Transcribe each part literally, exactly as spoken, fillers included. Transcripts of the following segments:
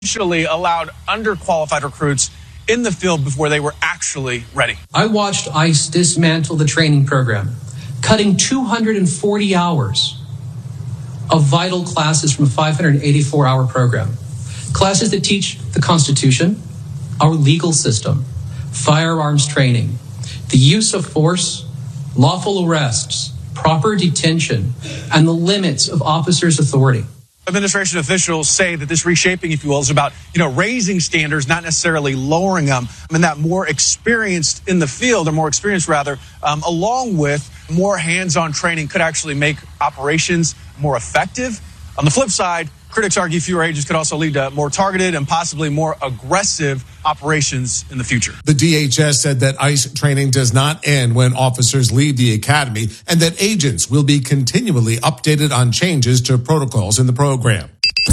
Actually allowed underqualified recruits in the field before they were actually ready. I watched ICE dismantle the training program, cutting two hundred forty hours of vital classes from a five hundred eighty-four hour program. Classes that teach the Constitution, our legal system, firearms training, the use of force, lawful arrests, proper detention, and the limits of officers' authority. Administration officials say that this reshaping, if you will, is about, you know, raising standards, not necessarily lowering them. I mean, that more experienced in the field, or more experienced rather, um, along with more hands-on training could actually make operations more effective. On the flip side, critics argue fewer agents could also lead to more targeted and possibly more aggressive operations in the future. The D H S said that ICE training does not end when officers leave the academy, and that agents will be continually updated on changes to protocols in the program.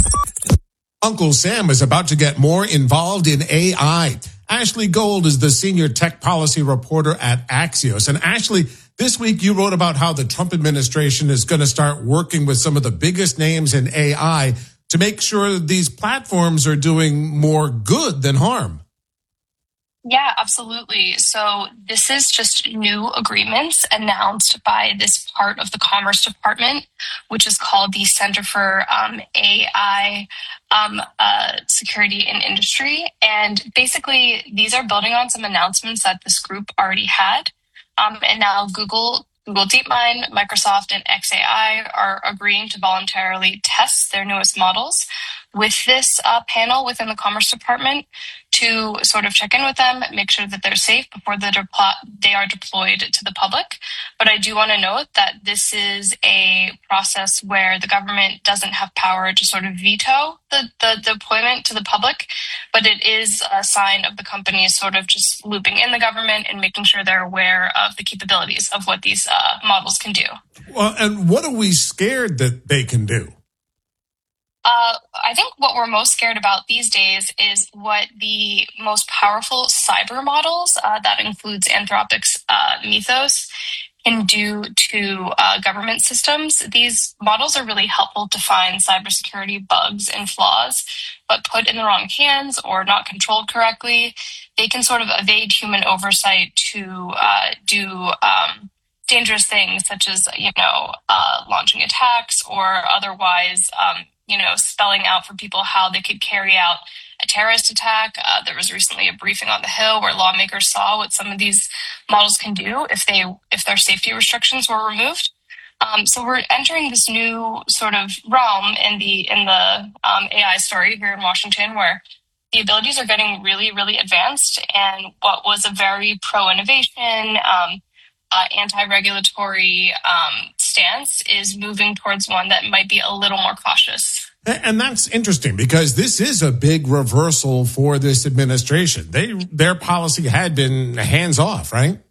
Uncle Sam is about to get more involved in A I. Ashley Gold is the senior tech policy reporter at Axios. And Ashley, this week you wrote about how the Trump administration is going to start working with some of the biggest names in A I to make sure these platforms are doing more good than harm. Yeah, absolutely. So this is just new agreements announced by this part of the Commerce Department, which is called the Center for um, A I um, uh, Security and Industry. And basically, these are building on some announcements that this group already had. Um, and now Google, Google DeepMind, Microsoft, and X A I are agreeing to voluntarily test their newest models with this uh, panel within the Commerce Department to sort of check in with them, make sure that they're safe before they're de- they are deployed to the public. But I do want to note that this is a process where the government doesn't have power to sort of veto the, the deployment to the public, but it is a sign of the companies sort of just looping in the government and making sure they're aware of the capabilities of what these uh, models can do. Well, and what are we scared that they can do? Uh, I think what we're most scared about these days is what the most powerful cyber models, uh, that includes Anthropic's uh, Mythos, can do to uh, government systems. These models are really helpful to find cybersecurity bugs and flaws, but put in the wrong hands or not controlled correctly, they can sort of evade human oversight to uh, do um, dangerous things such as, you know, uh, launching attacks or otherwise um, you know, spelling out for people how they could carry out a terrorist attack. Uh, there was recently a briefing on the Hill where lawmakers saw what some of these models can do if they if their safety restrictions were removed. Um, so we're entering this new sort of realm in the in the um, A I story here in Washington, where the abilities are getting really, really advanced, and what was a very pro-innovation, um, uh, anti-regulatory um, stance is moving towards one that might be a little more cautious. And that's interesting because this is a big reversal for this administration. They their policy had been hands off, right?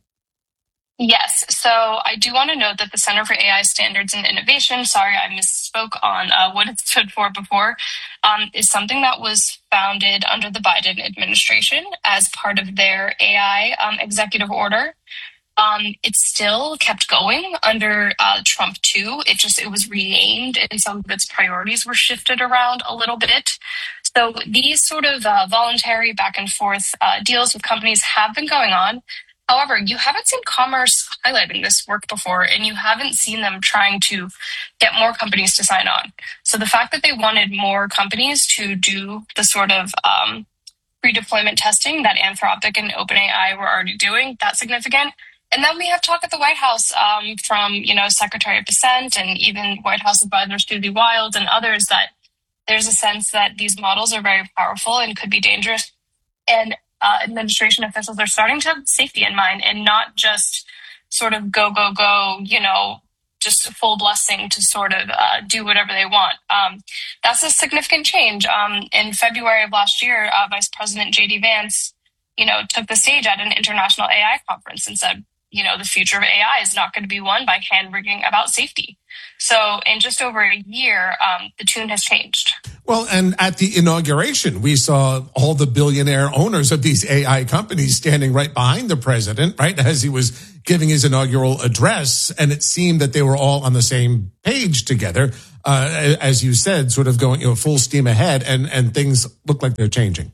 Yes. So I do want to note that the Center for A I Standards and Innovation, sorry, I misspoke on uh, what it stood for before, um, is something that was founded under the Biden administration as part of their A I um, executive order. Um, it still kept going under uh, Trump too. It just, it was renamed and some of its priorities were shifted around a little bit. So these sort of uh, voluntary back and forth uh, deals with companies have been going on. However, you haven't seen Commerce highlighting this work before, and you haven't seen them trying to get more companies to sign on. So the fact that they wanted more companies to do the sort of um, pre-deployment testing that Anthropic and OpenAI were already doing, that's significant. And then we have talk at the White House um, from, you know, Secretary of Dissent and even White House advisor Susie Wild and others that there's a sense that these models are very powerful and could be dangerous. And uh, administration officials are starting to have safety in mind and not just sort of go, go, go, you know, just full blessing to sort of uh, do whatever they want. Um, that's a significant change. Um, in February of last year, uh, Vice President J D Vance, you know, took the stage at an international A I conference and said, you know, the future of A I is not going to be won by hand-wringing about safety. So in just over a year, um, the tune has changed. Well, and at the inauguration, we saw all the billionaire owners of these A I companies standing right behind the president, right, as he was giving his inaugural address. And it seemed that they were all on the same page together. uh, as you said, sort of going, you know, full steam ahead, and, and things look like they're changing.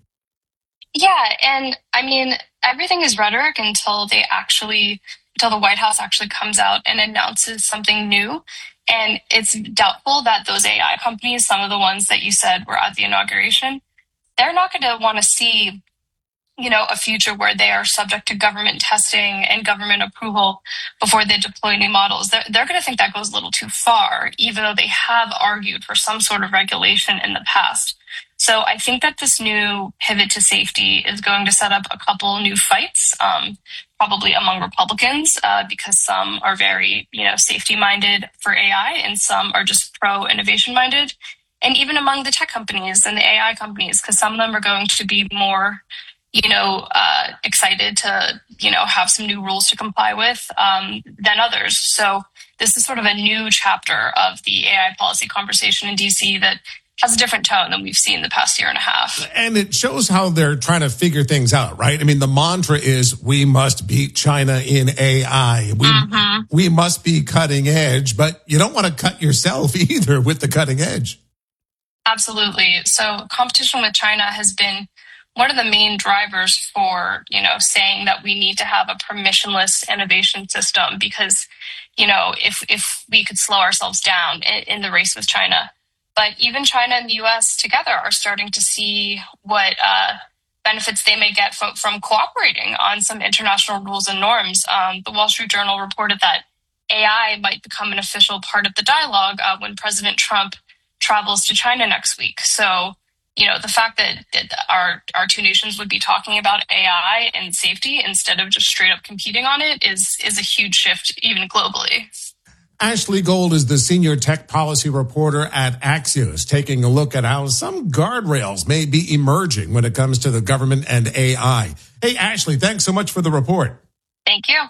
Yeah, and I mean, everything is rhetoric until they actually, until the White House actually comes out and announces something new. And it's doubtful that those A I companies, some of the ones that you said were at the inauguration, they're not going to want to see, you know, a future where they are subject to government testing and government approval before they deploy new models. They're, they're going to think that goes a little too far, even though they have argued for some sort of regulation in the past. So I think that this new pivot to safety is going to set up a couple new fights, um, probably among Republicans, uh, because some are very, you know, safety-minded for A I and some are just pro-innovation-minded. And even among the tech companies and the A I companies, because some of them are going to be more, you know, uh, excited to, you know, have some new rules to comply with um, than others. So this is sort of a new chapter of the A I policy conversation in D C that has a different tone than we've seen the past year and a half. And it shows how they're trying to figure things out, right? I mean, the mantra is we must beat China in A I. We, mm-hmm. we must be cutting edge, but you don't want to cut yourself either with the cutting edge. Absolutely. So competition with China has been one of the main drivers for, you know, saying that we need to have a permissionless innovation system because, you know, if, if we could slow ourselves down in, in the race with China. But even China and the U S together are starting to see what uh, benefits they may get from, from cooperating on some international rules and norms. Um, the Wall Street Journal reported that A I might become an official part of the dialogue uh, when President Trump travels to China next week. So, you know, the fact that, that our, our two nations would be talking about A I and safety instead of just straight up competing on it is, is a huge shift even globally. Ashley Gold is the senior tech policy reporter at Axios, taking a look at how some guardrails may be emerging when it comes to the government and A I. Hey, Ashley, thanks so much for the report. Thank you.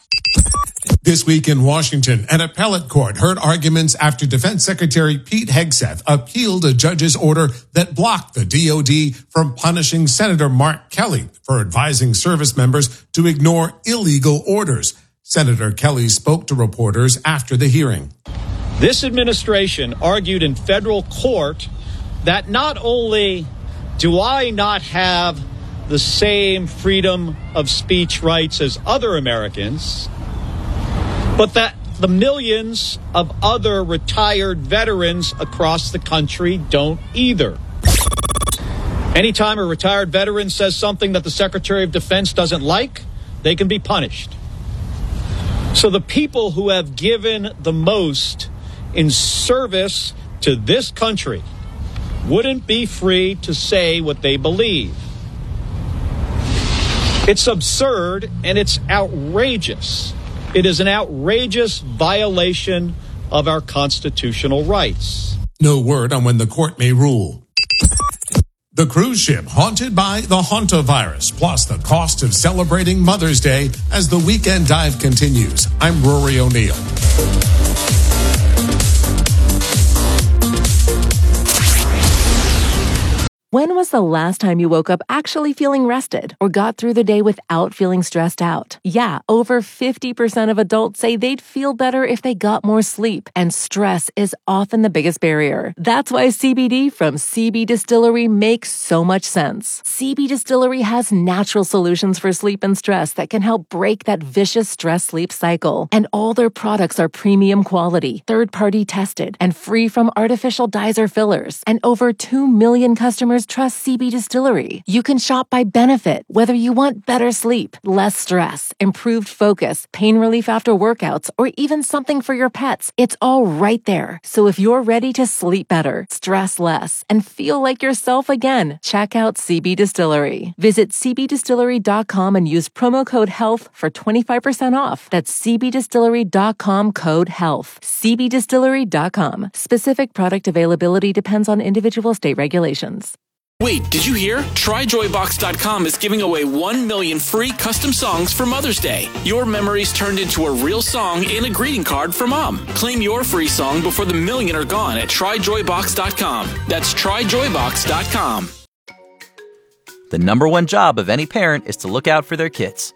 This week in Washington, an appellate court heard arguments after Defense Secretary Pete Hegseth appealed a judge's order that blocked the D O D from punishing Senator Mark Kelly for advising service members to ignore illegal orders. Senator Kelly spoke to reporters after the hearing. This administration argued in federal court that not only do I not have the same freedom of speech rights as other Americans, but that the millions of other retired veterans across the country don't either. Anytime a retired veteran says something that the Secretary of Defense doesn't like, they can be punished. So the people who have given the most in service to this country wouldn't be free to say what they believe. It's absurd and it's outrageous. It is an outrageous violation of our constitutional rights. No word on when the court may rule. The cruise ship haunted by the hantavirus, plus the cost of celebrating Mother's Day as the Weekend Dive continues. I'm Rory O'Neill. When was the last time you woke up actually feeling rested or got through the day without feeling stressed out? Yeah, over fifty percent of adults say they'd feel better if they got more sleep, and stress is often the biggest barrier. That's why C B D from C B Distillery makes so much sense. C B Distillery has natural solutions for sleep and stress that can help break that vicious stress-sleep cycle. And all their products are premium quality, third-party tested, and free from artificial dyes or fillers. And over two million customers trust C B Distillery. You can shop by benefit, whether you want better sleep, less stress, improved focus, pain relief after workouts, or even something for your pets. It's all right there. So if you're ready to sleep better, stress less, and feel like yourself again, check out C B Distillery. Visit c b distillery dot com and use promo code HEALTH for twenty-five percent off. That's c b distillery dot com code HEALTH. c b distillery dot com. Specific product availability depends on individual state regulations. Wait, did you hear? try joy box dot com is giving away one million free custom songs for Mother's Day. Your memories turned into a real song and a greeting card for Mom. Claim your free song before the million are gone at try joy box dot com. That's try joy box dot com. The number one job of any parent is to look out for their kids.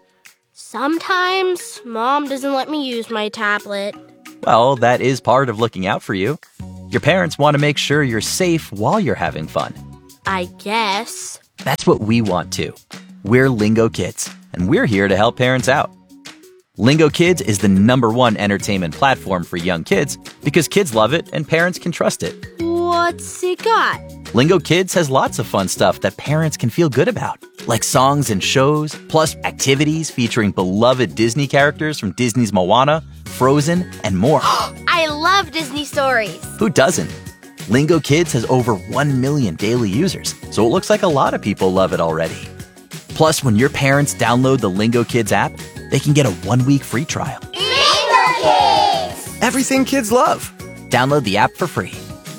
Sometimes Mom doesn't let me use my tablet. Well, that is part of looking out for you. Your parents want to make sure you're safe while you're having fun. I guess. That's what we want too. We're Lingo Kids, and we're here to help parents out. Lingo Kids is the number one entertainment platform for young kids because kids love it and parents can trust it. What's it got? Lingo Kids has lots of fun stuff that parents can feel good about, like songs and shows, plus activities featuring beloved Disney characters from Disney's Moana, Frozen, and more. I love Disney stories. Who doesn't? Lingo Kids has over one million daily users, so it looks like a lot of people love it already. Plus, when your parents download the Lingo Kids app, they can get a one-week free trial. Lingo Kids! Everything kids love. Download the app for free.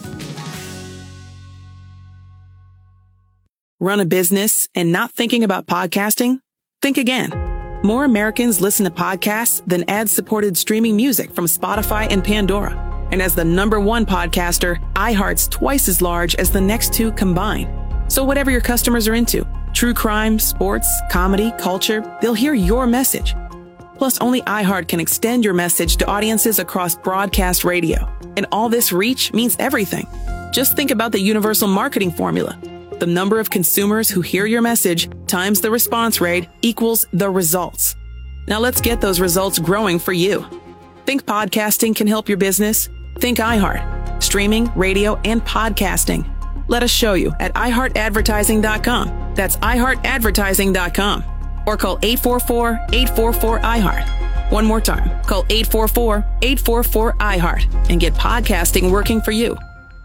Run a business and not thinking about podcasting? Think again. More Americans listen to podcasts than ad-supported streaming music from Spotify and Pandora. And as the number one podcaster, iHeart's twice as large as the next two combined. So whatever your customers are into, true crime, sports, comedy, culture, they'll hear your message. Plus, only iHeart can extend your message to audiences across broadcast radio. And all this reach means everything. Just think about the universal marketing formula. The number of consumers who hear your message times the response rate equals the results. Now let's get those results growing for you. Think podcasting can help your business? Think iHeart. Streaming, radio, and podcasting. Let us show you at i heart advertising dot com. That's i heart advertising dot com. Or call eight four four, eight four four, I heart. One more time. Call eight four four, eight four four, I heart and get podcasting working for you.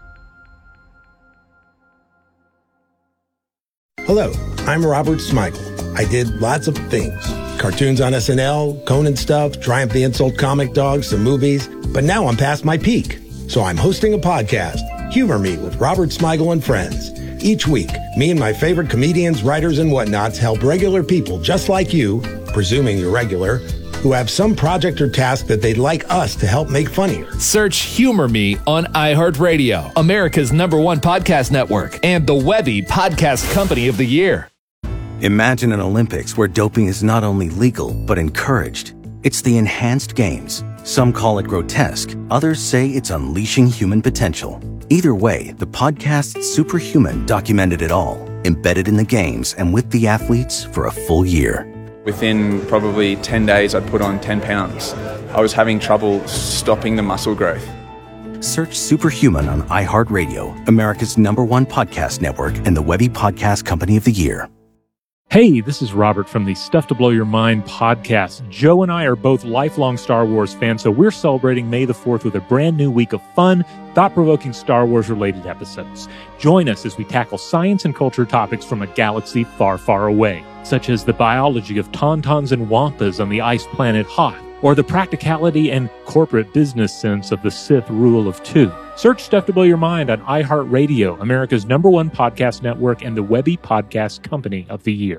Hello, I'm Robert Smigel. I did lots of things. Cartoons on S N L, Conan stuff, Triumph the Insult comic dogs, some movies. But now I'm past my peak. So I'm hosting a podcast, Humor Me with Robert Smigel and Friends. Each week, me and my favorite comedians, writers, and whatnots help regular people just like you, presuming you're regular, who have some project or task that they'd like us to help make funnier. Search Humor Me on iHeartRadio, America's number one podcast network, and the Webby Podcast Company of the Year. Imagine an Olympics where doping is not only legal, but encouraged. It's the enhanced games. Some call it grotesque. Others say it's unleashing human potential. Either way, the podcast Superhuman documented it all, embedded in the games and with the athletes for a full year. Within probably ten days, I'd put on ten pounds. I was having trouble stopping the muscle growth. Search Superhuman on iHeartRadio, America's number one podcast network and the Webby Podcast Company of the Year. Hey, this is Robert from the Stuff to Blow Your Mind podcast. Joe and I are both lifelong Star Wars fans, so we're celebrating May the fourth with a brand new week of fun, thought-provoking Star Wars-related episodes. Join us as we tackle science and culture topics from a galaxy far, far away, such as the biology of tauntauns and wampas on the ice planet Hoth, or the practicality and corporate business sense of the Sith rule of two. Search Stuff to Blow Your Mind on iHeartRadio, America's number one podcast network and the Webby Podcast Company of the Year.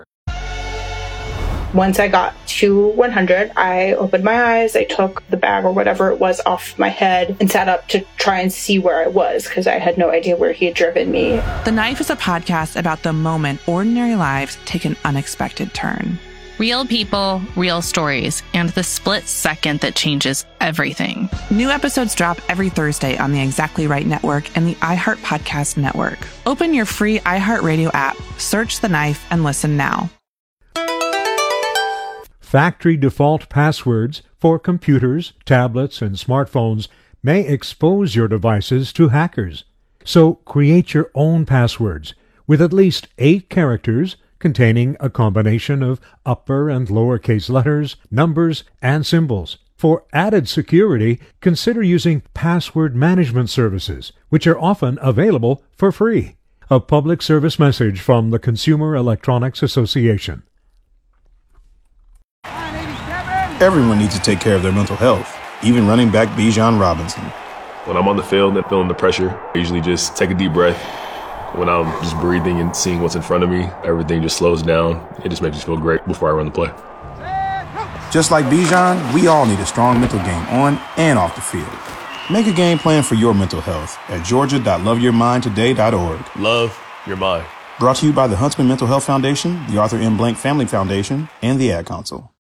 Once I got to one hundred, I opened my eyes, I took the bag or whatever it was off my head and sat up to try and see where I was because I had no idea where he had driven me. The Knife is a podcast about the moment ordinary lives take an unexpected turn. Real people, real stories, and the split second that changes everything. New episodes drop every Thursday on the Exactly Right Network and the iHeart Podcast Network. Open your free iHeartRadio app, search The Knife, and listen now. Factory default passwords for computers, tablets, and smartphones may expose your devices to hackers. So create your own passwords with at least eight characters containing a combination of upper and lowercase letters, numbers, and symbols. For added security, consider using password management services, which are often available for free. A public service message from the Consumer Electronics Association. Everyone needs to take care of their mental health, even running back Bijan Robinson. When I'm on the field and feeling the pressure, I usually just take a deep breath. When I'm just breathing and seeing what's in front of me, everything just slows down. It just makes me feel great before I run the play. Just like Bijan, we all need a strong mental game on and off the field. Make a game plan for your mental health at georgia dot love your mind today dot org. Love your mind. Brought to you by the Huntsman Mental Health Foundation, the Arthur M. Blank Family Foundation, and the Ad Council.